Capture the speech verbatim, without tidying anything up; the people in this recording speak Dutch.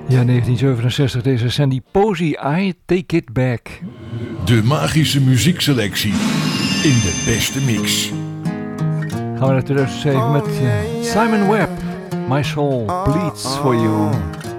Ja, negentien zevenenzestig, deze Sandy Posey, I Take It Back. De magische muziekselectie in de beste mix. Gaan we naar tweeduizend zeven met uh, Simon Webb. My Soul Bleeds For You.